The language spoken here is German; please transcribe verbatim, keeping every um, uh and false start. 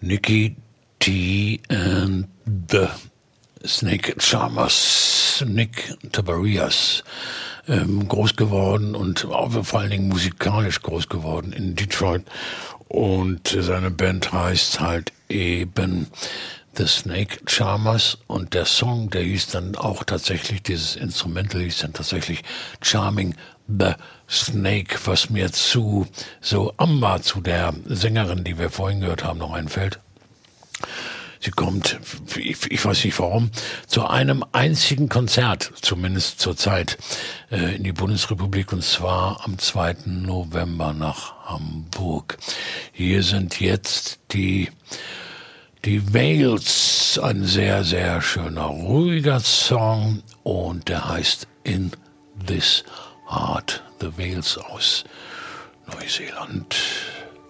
Nicky T and the Snake Charmers, Nick Tiberius, ähm, groß geworden und auch vor allen Dingen musikalisch groß geworden in Detroit. Und seine Band heißt halt eben The Snake Charmers und der Song, der hieß dann auch tatsächlich, dieses Instrumental hieß dann tatsächlich Charming the Snake, was mir zu so Amba, zu der Sängerin, die wir vorhin gehört haben, noch einfällt. Sie kommt, ich, ich weiß nicht warum, zu einem einzigen Konzert, zumindest zur Zeit, äh, in die Bundesrepublik, und zwar am zweiten November nach Hamburg. Hier sind jetzt die, die Wales, ein sehr, sehr schöner, ruhiger Song, und der heißt In This Heart, The Wales aus Neuseeland.